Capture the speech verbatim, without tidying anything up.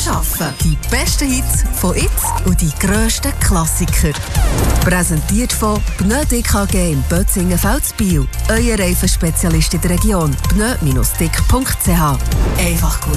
Arbeiten. Die besten Hits von jetzt und die grössten Klassiker. Präsentiert von Pneu D K G in Bötzingen-Veldsbiel. Euer Reifenspezialist in der Region. pneu Bindestrich dick punkt c h. Einfach gut